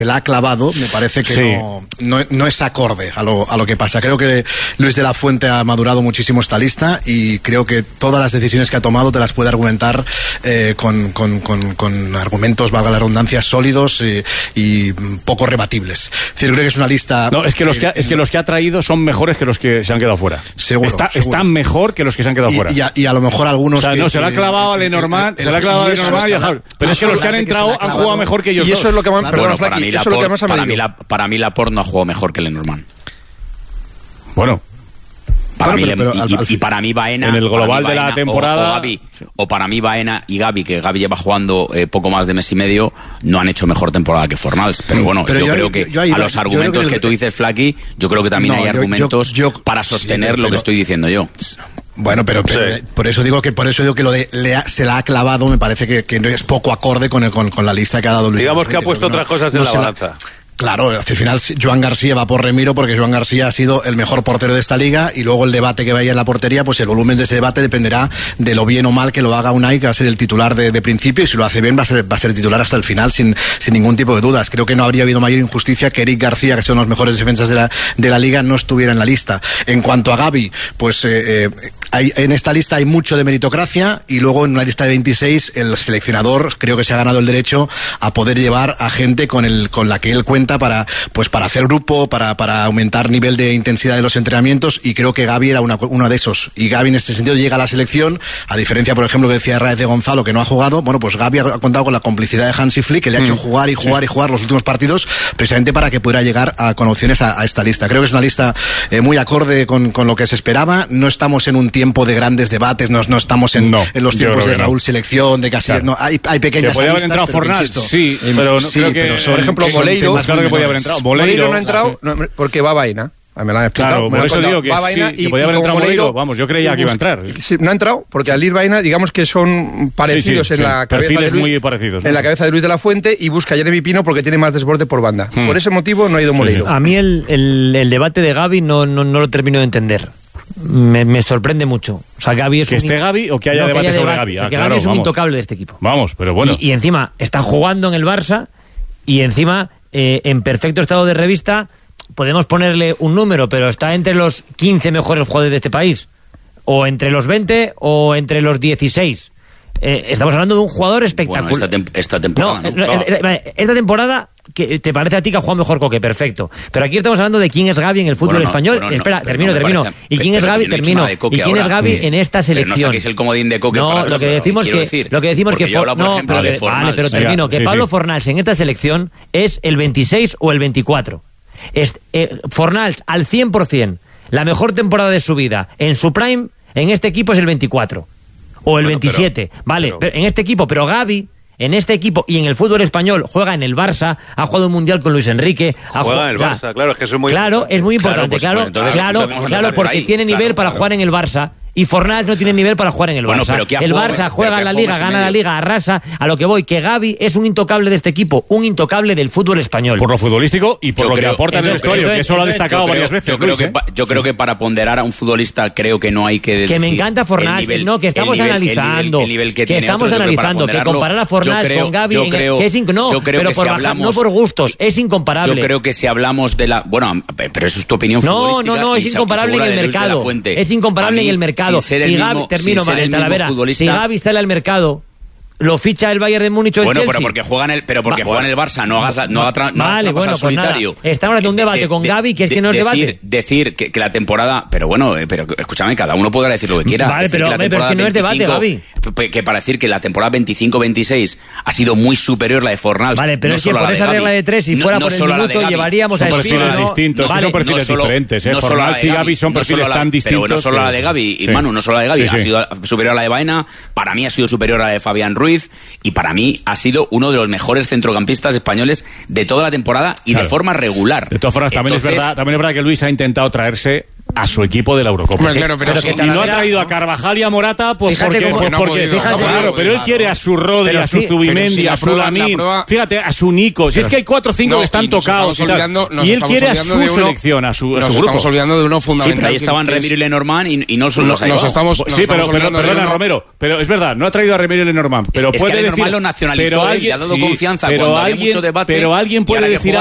se la ha clavado, me parece que no es acorde a lo que pasa. Creo que Luis de la Fuente ha madurado muchísimo esta lista y creo que todas las decisiones que ha tomado te las puede argumentar con argumentos, valga la redundancia, sólidos y poco rebatibles. Es decir, creo que es una lista... No, es que los que ha traído son mejores que los que se han quedado fuera. Seguro. Están mejor que los que se han quedado fuera. Y a lo mejor algunos... O sea, se la ha clavado a Lenormand, pero es que los que han entrado han jugado mejor que ellos. Y eso es lo que para mí Laporte no ha jugado mejor que Lenormand. Bueno, para mí Baena en el global de la temporada o para mí Baena y Gavi, que Gavi lleva jugando poco más de mes y medio, no han hecho mejor temporada que Fornals. Pero bueno, yo creo que a los argumentos que tú dices, Flaky, yo creo que también hay argumentos para sostener lo que estoy diciendo yo. Bueno, pero por eso digo que lo de se la ha clavado me parece que no es poco acorde con la lista que ha dado Luis. Digamos que ha puesto otras cosas en la balanza. Claro, al final Joan García va por Remiro porque Joan García ha sido el mejor portero de esta liga y luego el debate que vaya en la portería, pues el volumen de ese debate dependerá de lo bien o mal que lo haga Unai, que va a ser el titular de principio, y si lo hace bien va a ser titular hasta el final sin ningún tipo de dudas. Creo que no habría habido mayor injusticia que Eric García, que son los mejores defensas de la liga, no estuviera en la lista. En cuanto a Gavi, pues en esta lista hay mucho de meritocracia y luego en una lista de 26 el seleccionador creo que se ha ganado el derecho a poder llevar a gente con la que él cuenta para hacer grupo, para aumentar nivel de intensidad de los entrenamientos, y creo que Gavi era uno de esos. Y Gavi en este sentido llega a la selección, a diferencia, por ejemplo, que decía Raez de Gonzalo, que no ha jugado. Bueno, pues Gavi ha contado con la complicidad de Hansi Flick, que le ha hecho jugar los últimos partidos, precisamente para que pudiera llegar con opciones a esta lista. Creo que es una lista muy acorde con lo que se esperaba. No estamos en un tiempo de grandes debates, no estamos en los tiempos de Raúl Selección, de Casillas. Claro. No, hay pequeñas. Que podía haber entrado Fornals, sí, pero no creo que... Por ejemplo, Moleiro... Claro que podía haber entrado. Moleiro no ha entrado porque va Baena. Me la han explicado. Claro, por eso digo que que podía haber entrado Moleiro. Vamos, yo creía que iba a entrar. Sí, no ha entrado porque al ir Baena, digamos que son parecidos en la cabeza perfiles de Luis, muy parecidos, ¿no? En la cabeza de Luis de la Fuente, y busca a Jeremy Pino porque tiene más desborde por banda. Por ese motivo no ha ido Moleiro. A mí el debate de Gavi no lo termino de entender. Me sorprende mucho. O sea, Gavi es que esté Gavi o que haya debate sobre Gavi. O sea, que Gavi es un intocable de este equipo. Vamos, pero bueno. Y encima está jugando en el Barça y encima en perfecto estado de revista. Podemos ponerle un número, pero está entre los 15 mejores jugadores de este país, o entre los 20 o entre los 16. Estamos hablando de un jugador espectacular. Bueno, esta temporada esta temporada, que te parece a ti que ha jugado mejor Coque, perfecto, pero aquí estamos hablando de quién es Gavi en el fútbol español. Espera, termino. ¿Y quién es Gavi? Termino. ¿Y quién es Gavi en esta selección? Pero no saquéis el comodín de Coque. No, lo que decimos que vale, pero termino, que Pablo Fornals en esta selección es el 26 o el 24. Fornals al 100%, la mejor temporada de su vida en su prime en este equipo es el 24 o el 27, pero en este equipo. Pero Gavi en este equipo y en el fútbol español juega en el Barça, ha jugado un mundial con Luis Enrique, juega en el Barça, claro, es que eso es muy importante. Es muy importante, claro, porque tiene nivel para jugar en el Barça. Y Fornals no tiene nivel para jugar en el Barça. El Barça juega en la Liga, gana la Liga, arrasa. A lo que voy, que Gavi es un intocable de este equipo, un intocable del fútbol español. Por lo futbolístico y por lo que aporta en el vestuario, que eso lo ha destacado varias veces. Yo creo que para ponderar a un futbolista creo que no hay que decir... Que me encanta Fornals, que estamos analizando. Que comparar a Fornals con Gavi... No por gustos, es incomparable. Yo creo que si hablamos de la... Bueno, pero eso es tu opinión futbolística. No, es incomparable en el mercado. Es incomparable en el mercado. Si Gavi, si Gavi sale al mercado, lo ficha el Bayern de Múnich o el Chelsea. Bueno, pero porque juega en el Barça, no hagas trampas al solitario. Estamos haciendo un debate con Gavi, que es que no es debate. Decir que la temporada... Pero escúchame, cada uno podrá decir lo que quiera. Vale, pero es que no es debate, Gavi. Que para decir que la temporada 25-26 ha sido muy superior la de Fornals. Vale, pero es que por esa regla de 3, si fuera por el minuto, llevaríamos a Espino. Son perfiles distintos, son perfiles diferentes. Fornals y Gavi son perfiles tan distintos. Pero no solo la de Gavi, y Manu, no solo la de Gavi. Ha sido superior a la de Baena, para mí ha sido superior a la de Fabián Ruiz, y para mí ha sido uno de los mejores centrocampistas españoles de toda la temporada y de forma regular. De todas formas, también es verdad que Luis ha intentado traerse a su equipo de la Eurocopa. Claro, y no ha traído a Carvajal y a Morata pues porque claro, pero él quiere a su Rodri, a su Zubimendi, a su Lamine, fíjate, a su Nico. Si es que hay 4 o 5 que están tocados y él quiere a su selección, a su grupo. Nos estamos olvidando de uno fundamental. Sí, pero ahí estaban Remiro y Lenormand y no solo perdona, Romero, pero es verdad, no ha traído a Remiro y Lenormand, pero puede decir, lo nacionalizó, le ha dado confianza cuando había mucho debate. Pero alguien puede decir